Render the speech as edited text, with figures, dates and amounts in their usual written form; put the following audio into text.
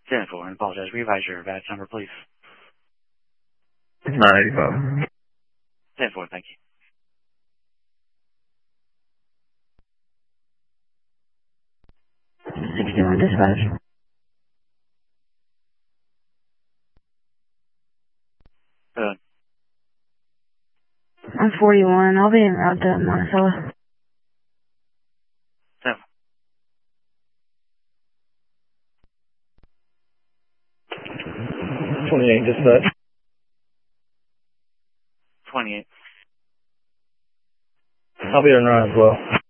10-4, and apologize. Revise your badge number, please. 985. 10-4, thank you. Dispatch. I'm 41. I'll be en route to Monticello. 10. 28, dispatch. 28. I'll be en route as well.